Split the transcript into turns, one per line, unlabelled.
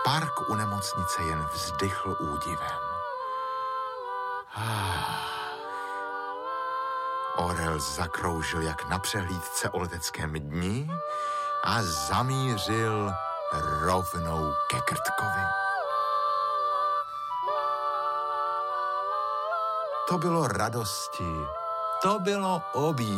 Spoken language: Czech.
Park u nemocnice jen vzdychl údivem. Orel zakroužil jak na přehlídce o leteckém dni a zamířil rovnou ke Krtkovi. To bylo radosti, to bylo